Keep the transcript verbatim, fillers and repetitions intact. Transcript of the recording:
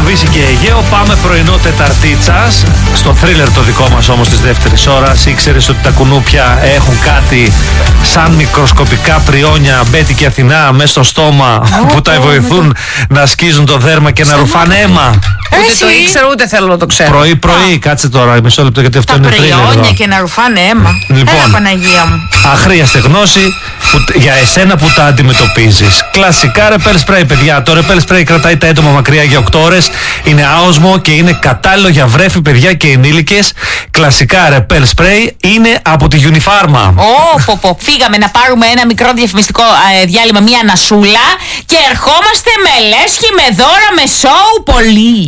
Βύση και Αιγαίο. Πάμε πρωινό Τεταρτίτσας. Στο θρίλερ το δικό μας όμως της δεύτερης ώρας. Ήξερες ότι τα κουνούπια έχουν κάτι σαν μικροσκοπικά πριόνια, Μπέτη και Αθηνά, μέσα στο στόμα, oh, που τα βοηθούν oh, να σκίζουν το δέρμα και να ρουφάνε αίμα. Ούτε το ήξερα, ούτε θέλω να το ξέρω. Πρωί, πρωί, κάτσε τώρα, μισό λεπτό, γιατί αυτό τα είναι θρίλερ. Τα πριόνια και να ρουφάνε αίμα. Λοιπόν, έλα Παναγία μου. Αχρίαστη γνώση που, για εσένα που τα αντιμετωπίζεις. Κλασικά ρεπέλ σπρέι, παιδιά. Το ρεπέλ σπρέι κρατάει τα έντομα μακριά για οκτώ ώρες. Είναι άοσμο και είναι κατάλληλο για βρέφη, παιδιά και ενήλικες. Κλασικά ρεπέλ σπρέι είναι από τη Unifarma. Ω, πω, πω. Φύγαμε να πάρουμε ένα μικρό διαφημιστικό ε, διάλειμμα, μία ανασούλα και ερχόμαστε με λέσχη, με δώρα, με σοου, πολύ.